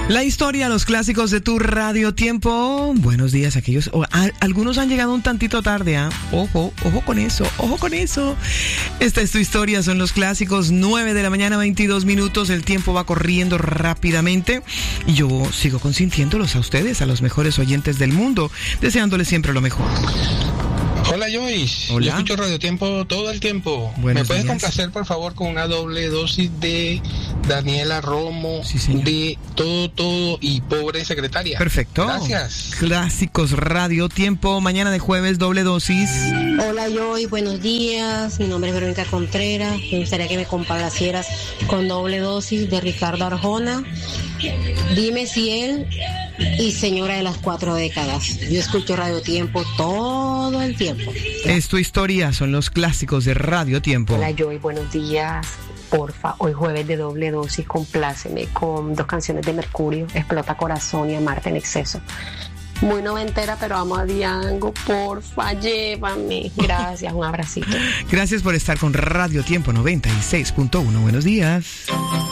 La historia, los clásicos de tu Radio Tiempo. Buenos días, aquellos. Algunos han llegado un tantito tarde, ¿ah? Ojo con eso, ojo con eso. Esta es tu historia, son los clásicos. 9 de la mañana, 22 minutos. El tiempo va corriendo rápidamente. Y yo sigo consintiéndolos a ustedes, a los mejores oyentes del mundo, deseándoles siempre lo mejor. Hola Joyce, Hola. Yo escucho Radio Tiempo todo el tiempo. Buenos ¿Me puedes días. complacer por favor con una doble dosis de Daniela Romo, Sí, señor. de Todo y Pobre Secretaria? Perfecto. Gracias. Clásicos Radio Tiempo, mañana de jueves, doble dosis. Hola Joy, buenos días, mi nombre es Verónica Contreras, me gustaría que me complacieras con doble dosis de Ricardo Arjona, Dime si él y Señora de las 4 décadas. Yo escucho Radio Tiempo todo el tiempo. Es tu historia, son los clásicos de Radio Tiempo. Hola Joy, buenos días. Porfa, hoy jueves de doble dosis, compláceme con 2 canciones de Mercurio, Explota Corazón y Amarte en Exceso. Muy noventera, pero amo a Diango, porfa, llévame. Gracias, un abracito. Gracias por estar con Radio Tiempo 96.1. Buenos días.